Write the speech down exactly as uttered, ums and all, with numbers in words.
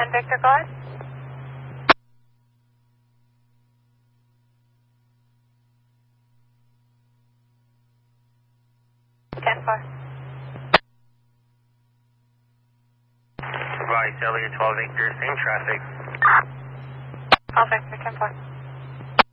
one, Victor, go ahead. ten four. Advise Elliott twelve Victor, same traffic. All Victor, ten four.